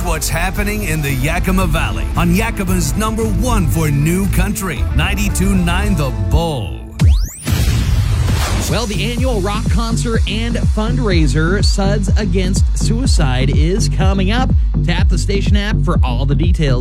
what's happening in the Yakima Valley on Yakima's #1 for new country, 92.9 The Bull. Well, the annual rock concert and fundraiser, Suds Against Suicide, is coming up. Tap the station app for all the details.